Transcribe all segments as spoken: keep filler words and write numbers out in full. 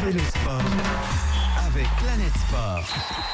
Vivez le sport avec Planète Sport.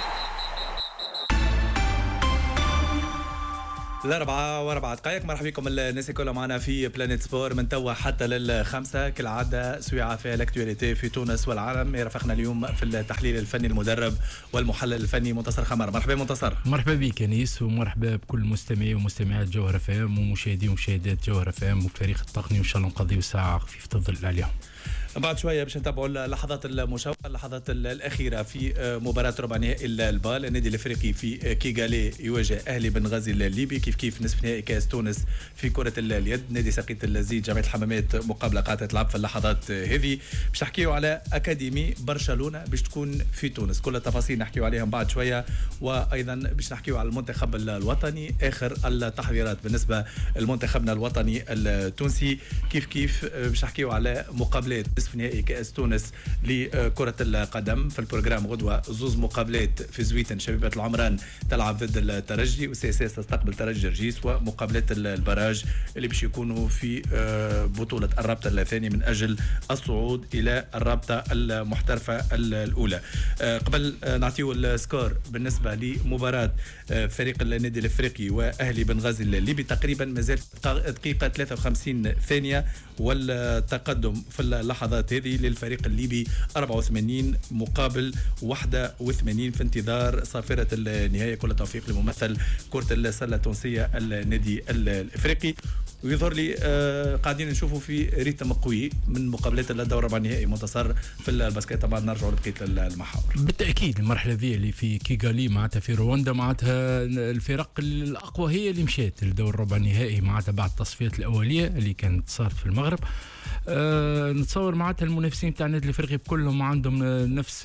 الأربعة وأربعة دقائق. مرحبا بكم الناس كلها معنا في بلانيت سبور من توا حتى للخمسة كالعادة سويعة في الاكتواليتي في تونس والعالم. يرافقنا اليوم في التحليل الفني المدرب والمحلل الفني منتصر خمر. مرحبا منتصر. مرحبا بك انيس ومرحبا بكل مستمعي ومستمعات جوهر فام ومشاهدي ومشاهدات جوهر فام والفريق التقني، وان شاء الله نقضيو ساعة خفيفة تفضل عليهم. بعد شويه باش نتابعوا اللحظات المشوقه، اللحظات الاخيره في مباراه ربع نهائي البال. النادي الافريقي في كيغالي يواجه اهلي بنغازي الليبي، كيف كيف نصف نهائي كاس تونس في كره اليد. نادي ساقية الزيت جامعه الحمامات مقابله قاعده تلعب في اللحظات هذه. باش نحكيوا على اكاديمي برشلونه باش تكون في تونس، كل التفاصيل نحكيوا عليهم بعد شويه. وايضا باش نحكيوا على المنتخب الوطني، اخر التحضيرات بالنسبه لمنتخبنا الوطني التونسي. كيف كيف باش نحكيوا على مقابلات نصف نهائي كأس تونس لكرة القدم. في البروجرام غدوة زوز مقابلات في زويتن، شبيبة العمران تلعب ضد الترجي وسي اس اس تستقبل ترجي جرجيس، ومقابلات البراج اللي باش يكونوا في بطولة الرابطة الثانية من أجل الصعود إلى الرابطة المحترفة الأولى. قبل نعطيو السكور بالنسبة لمباراة فريق النادي الافريقي واهلي بنغازي الليبي، تقريبا مازال دقيقة ثلاثة وخمسين ثانية والتقدم في اللحظات هذه للفريق الليبي أربعة وثمانين مقابل واحد وثمانين في انتظار صافرة النهاية. كل التوفيق لممثل كرة السلة التونسية النادي الافريقي. ويظهر لي آه قاعدين نشوفوا في ريتم قوي من مقابلات الدور الربع النهائي منتصر في الباسكت. طبعا نرجعوا لبقيه المحاور. بالتاكيد المرحله ذي اللي في كيغالي معناتها في رواندا معناتها الفرق الاقوى هي اللي مشات للدور الربع النهائي معناتها بعد التصفيات الاوليه اللي كانت صارت في المغرب. أه نتصور معناتها المنافسين تاع النادي الافريقي كلهم عندهم نفس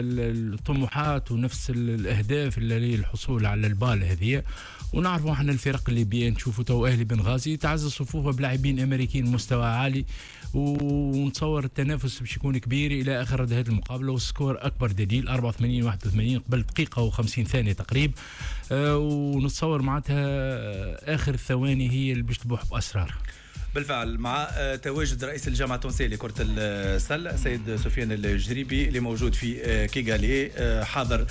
الطموحات ونفس الاهداف اللي هي الحصول على البال هذه. ونعرفوا احنا الفرق الليبيه نشوفوا تو اهلي بنغازي تعزز صفوفها بلاعبين امريكيين مستوى عالي، ونتصور التنافس باش يكون كبير الى اخر هذه المقابله. والسكور اكبر دليل أربعة وثمانين واحد وثمانين قبل دقيقه وخمسين ثانيه تقريبا. أه ونتصور معناتها اخر الثواني هي اللي باش تبوح باسرار. بالفعل مع تواجد رئيس الجامعة التونسية لكرة السلة سيد سفيان الجريبي اللي موجود في كيغالي، حاضر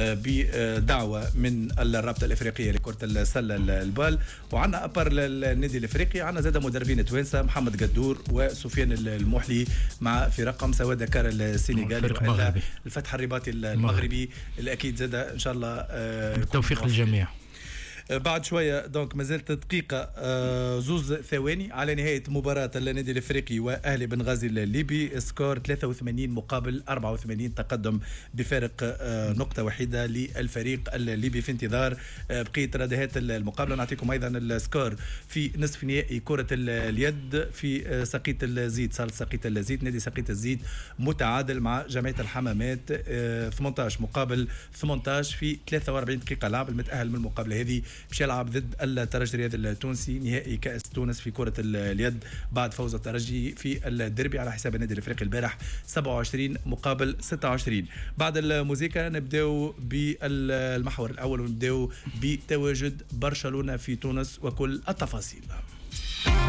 بدعوة من الرابطة الإفريقية لكرة السلة البال. وعنا أبر النادي الإفريقي عنا زاد مدربين توانسة محمد قدور وسفيان المحلي مع فرقهم سواء دكار السنغالي وإلا الفتح الرباطي المغربي اللي أكيد زاد إن شاء الله بالتوفيق للجميع. بعد شويه دونك مازالت دقيقه آه زوز ثواني على نهايه مباراه النادي الافريقي واهلي بنغازي الليبي. سكور ثلاثة وثمانين مقابل أربعة وثمانين، تقدم بفارق آه نقطه وحيده للفريق الليبي في انتظار آه بقيه ردهات المقابله. نعطيكم ايضا السكور في نصف نهائي كره اليد في آه ساقية الزيت. صالة ساقية الزيت نادي ساقية الزيت متعادل مع جمعيه الحمامات آه ثمانية عشر مقابل ثمانية عشر في ثلاثة وأربعين دقيقه لعب. المتاهل من المقابله هذه باش يلعب ضد الترجي الرياضي التونسي نهائي كأس تونس في كرة اليد بعد فوز الترجي في الديربي على حساب النادي الافريقي البارح سبعة وعشرين مقابل ستة وعشرين. بعد الموسيقى نبداو بالمحور الاول ونبداو بتواجد برشلونة في تونس وكل التفاصيل.